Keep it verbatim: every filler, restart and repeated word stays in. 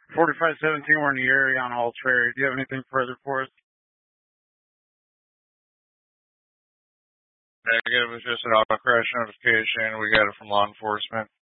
forty-five seventeen, we're in the area on Halls Ferry. Do you have anything further for us? Negative, it's just an auto crash notification. We got it from law enforcement.